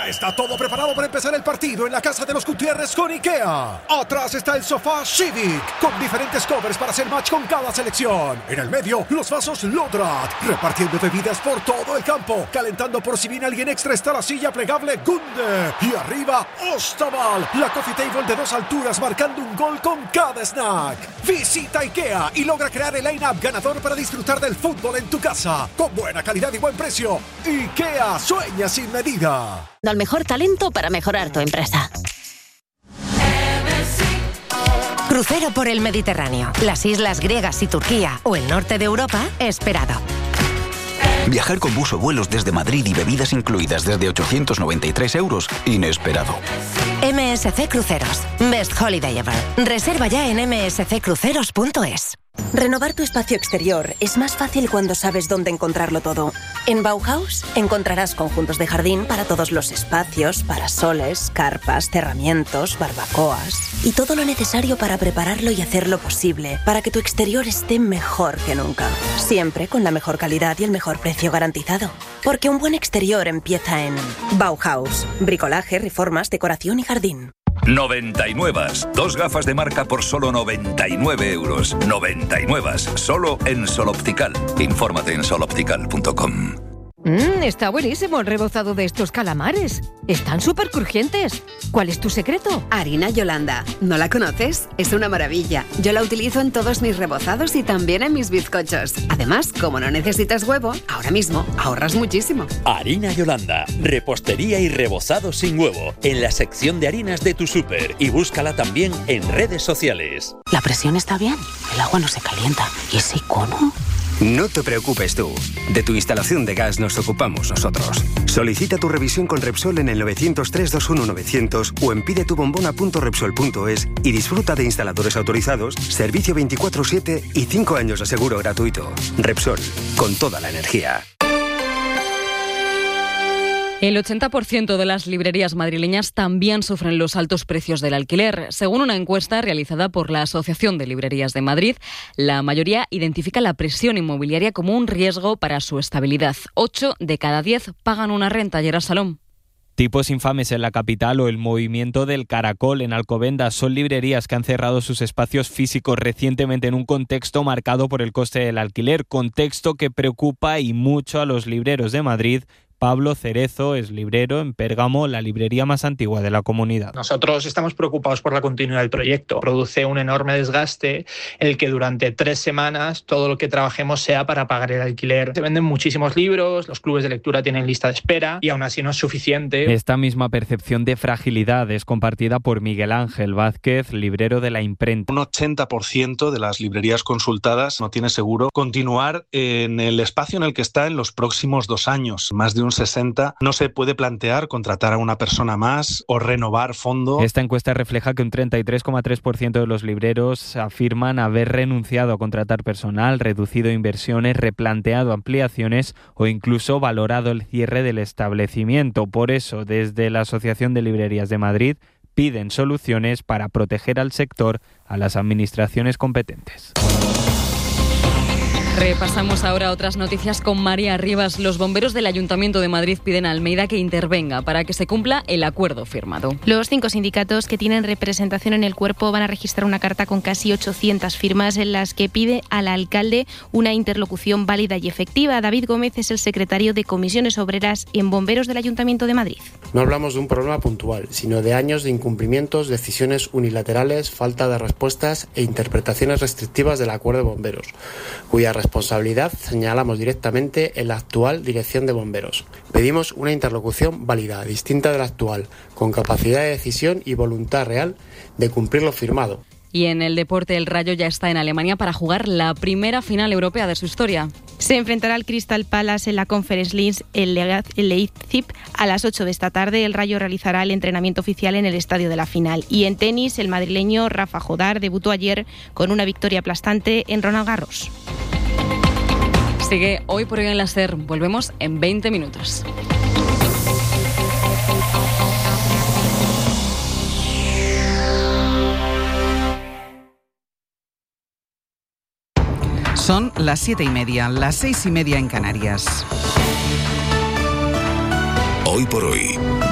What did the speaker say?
Ya está todo preparado para empezar el partido en la casa de los Gutiérrez con IKEA. Atrás está el sofá Civic, con diferentes covers para hacer match con cada selección. En el medio, los vasos Lodrat, repartiendo bebidas por todo el campo. Calentando por si viene alguien extra está la silla plegable Gunde. Y arriba, Ostaval, la coffee table de 2 alturas marcando un gol con cada snack. Visita IKEA y logra crear el line-up ganador para disfrutar del fútbol en tu casa. Con buena calidad y buen precio. IKEA, sueña sin medida. Al mejor talento para mejorar tu empresa. Crucero por el Mediterráneo, las islas griegas y Turquía o el norte de Europa, esperado. Viajar con bus o vuelos desde Madrid y bebidas incluidas desde 893 €, inesperado. MSC Cruceros, Best Holiday Ever. Reserva ya en msccruceros.es. Renovar tu espacio exterior es más fácil cuando sabes dónde encontrarlo todo. En Bauhaus encontrarás conjuntos de jardín para todos los espacios, parasoles, carpas, cerramientos, barbacoas y todo lo necesario para prepararlo y hacerlo posible, para que tu exterior esté mejor que nunca. Siempre con la mejor calidad y el mejor precio garantizado. Porque un buen exterior empieza en Bauhaus. Bricolaje, reformas, decoración y jardín. 99. 2 gafas de marca por solo 99 €. 99. Solo en Sol Optical. Infórmate en soloptical.com. Está buenísimo el rebozado de estos calamares. Están súper crujientes. ¿Cuál es tu secreto? Harina Yolanda. ¿No la conoces? Es una maravilla. Yo la utilizo en todos mis rebozados y también en mis bizcochos. Además, como no necesitas huevo, ahora mismo ahorras muchísimo. Harina Yolanda. Repostería y rebozado sin huevo. En la sección de harinas de tu súper. Y búscala también en redes sociales. La presión está bien. El agua no se calienta. ¿Y ese icono? No te preocupes tú. De tu instalación de gas nos ocupamos nosotros. Solicita tu revisión con Repsol en el 903-21900 o en pidetubombona.repsol.es y disfruta de instaladores autorizados, servicio 24/7 y 5 años de seguro gratuito. Repsol, con toda la energía. El 80% de las librerías madrileñas también sufren los altos precios del alquiler. Según una encuesta realizada por la Asociación de Librerías de Madrid, la mayoría identifica la presión inmobiliaria como un riesgo para su estabilidad. 8 de cada 10 pagan una renta. Gerard Salom. Tipos Infames en la capital o el Movimiento del Caracol en Alcobendas son librerías que han cerrado sus espacios físicos recientemente en un contexto marcado por el coste del alquiler, contexto que preocupa y mucho a los libreros de Madrid. Pablo Cerezo es librero en Pérgamo, la librería más antigua de la comunidad. Nosotros estamos preocupados por la continuidad del proyecto. Produce un enorme desgaste el que durante 3 semanas todo lo que trabajemos sea para pagar el alquiler. Se venden muchísimos libros, los clubes de lectura tienen lista de espera y aún así no es suficiente. Esta misma percepción de fragilidad es compartida por Miguel Ángel Vázquez, librero de La Imprenta. Un 80% de las librerías consultadas no tiene seguro continuar en el espacio en el que está en los próximos 2 años. Más de un 60, no se puede plantear contratar a una persona más o renovar fondo. Esta encuesta refleja que un 33,3% de los libreros afirman haber renunciado a contratar personal, reducido inversiones, replanteado ampliaciones o incluso valorado el cierre del establecimiento. Por eso, desde la Asociación de Librerías de Madrid piden soluciones para proteger al sector a las administraciones competentes. Repasamos ahora otras noticias con María Rivas. Los bomberos del Ayuntamiento de Madrid piden a Almeida que intervenga para que se cumpla el acuerdo firmado. Los 5 sindicatos que tienen representación en el cuerpo van a registrar una carta con casi 800 firmas en las que pide al alcalde una interlocución válida y efectiva. David Gómez es el secretario de Comisiones Obreras en Bomberos del Ayuntamiento de Madrid. No hablamos de un problema puntual, sino de años de incumplimientos, decisiones unilaterales, falta de respuestas e interpretaciones restrictivas del acuerdo de bomberos, cuya responsabilidad señalamos directamente en la actual Dirección de Bomberos. Pedimos una interlocución válida, distinta de la actual, con capacidad de decisión y voluntad real de cumplir lo firmado. Y en el deporte, el Rayo ya está en Alemania para jugar la primera final europea de su historia. Se enfrentará al Crystal Palace en la Conference League en Leipzig a las 8 de esta tarde. El Rayo realizará el entrenamiento oficial en el estadio de la final. Y en tenis, el madrileño Rafa Jodar debutó ayer con una victoria aplastante en Roland Garros. Sigue Hoy por Hoy en la SER. Volvemos en 20 minutos. Son las 7:30, las 6:30 en Canarias. Hoy por Hoy.